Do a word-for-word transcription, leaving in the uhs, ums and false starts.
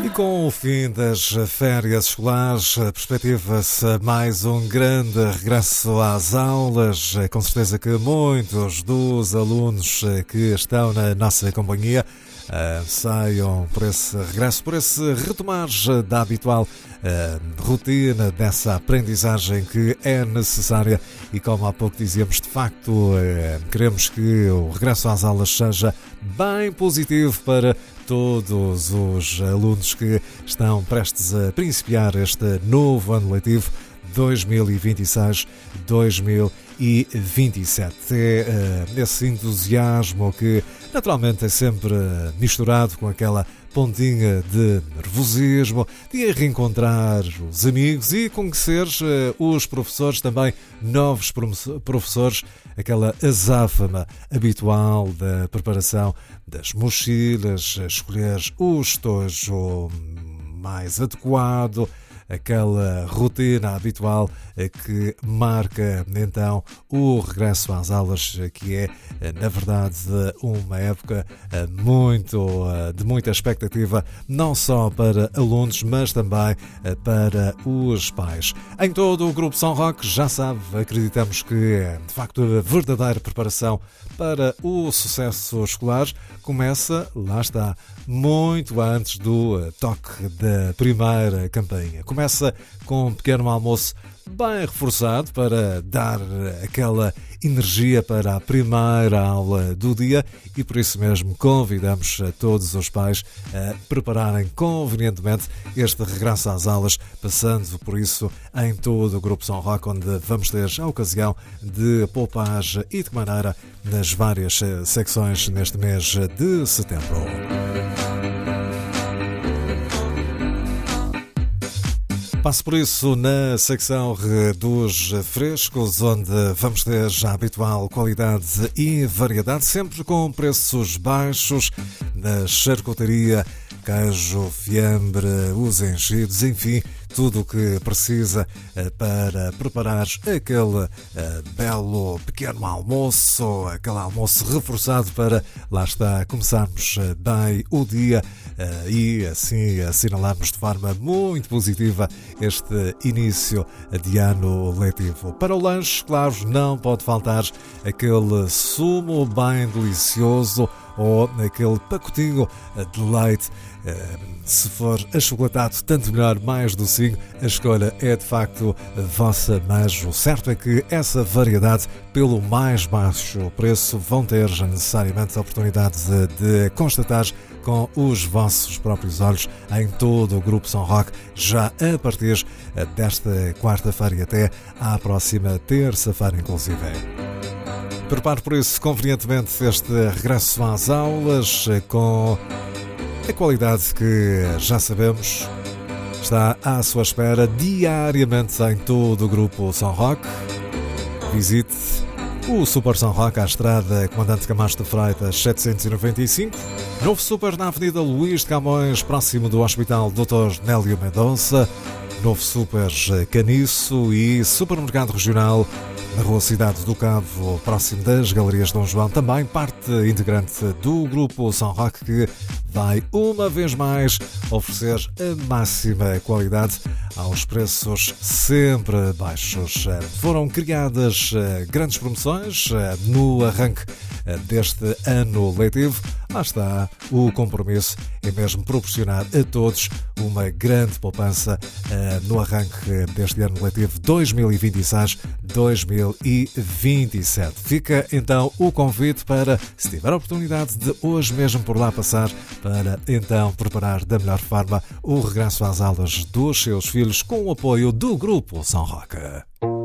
E com o fim das férias escolares, perspectiva-se mais um grande regresso às aulas. Com certeza que muitos dos alunos que estão na nossa companhia Uh, saiam por esse regresso, por esse retomar da habitual uh, rotina dessa aprendizagem que é necessária e, como há pouco dizíamos, de facto uh, queremos que o regresso às aulas seja bem positivo para todos os alunos que estão prestes a principiar este novo ano letivo dois mil e vinte e seis dois mil e vinte e sete. É uh, esse entusiasmo que naturalmente é sempre misturado com aquela pontinha de nervosismo, de reencontrar os amigos e conhecer uh, os professores, também novos professores, aquela azáfama habitual da preparação das mochilas, escolher o estojo mais adequado, aquela rotina habitual que marca então o regresso às aulas, que é na verdade uma época muito, de muita expectativa, não só para alunos, mas também para os pais. Em todo o Grupo São Roque, já sabe, acreditamos que de facto a verdadeira preparação para o sucesso escolar começa, lá está, muito antes do toque da primeira campainha. Começa com um pequeno almoço bem reforçado para dar aquela energia para a primeira aula do dia e por isso mesmo convidamos a todos os pais a prepararem convenientemente este regresso às aulas, passando por isso em todo o Grupo São Roque, onde vamos ter a ocasião de poupar e de que maneira nas várias secções neste mês de setembro. Passo por isso na secção dos frescos, onde vamos ter a habitual qualidade e variedade, sempre com preços baixos, na charcutaria, queijo, fiambre, os enchidos, enfim, tudo o que precisa para preparar aquele belo pequeno almoço, aquele almoço reforçado para, lá está, começarmos bem o dia e assim assinalarmos de forma muito positiva este início de ano letivo. Para o lanche, claro, não pode faltar aquele sumo bem delicioso ou aquele pacotinho de leite. Se for achocolatado, tanto melhor, mais docinho, a escolha é de facto vossa, mas o certo é que essa variedade, pelo mais baixo preço, vão ter necessariamente a oportunidade de, de constatar com os vossos próprios olhos em todo o Grupo São Roque, já a partir desta quarta-feira e até à próxima terça-feira, inclusive. Prepare por isso convenientemente este regresso às aulas com a qualidade que já sabemos está à sua espera diariamente em todo o Grupo São Roque. Visite o Super São Roque à estrada Comandante Camacho de Freitas setecentos e noventa e cinco, novo Super na Avenida Luís de Camões, próximo do Hospital doutor Nélio Mendonça, novo Super Caniço e Supermercado Regional na Rua Cidade do Cabo, próximo das Galerias de Dom João, também parte integrante do Grupo São Roque, que vai uma vez mais oferecer a máxima qualidade aos preços sempre baixos. Foram criadas grandes promoções no arranque deste ano letivo. Lá está, o compromisso é mesmo proporcionar a todos uma grande poupança uh, no arranque deste ano letivo dois mil e vinte e seis dois mil e vinte e sete. Fica então o convite para, se tiver a oportunidade de hoje mesmo por lá passar, para então preparar da melhor forma o regresso às aulas dos seus filhos com o apoio do Grupo São Roque.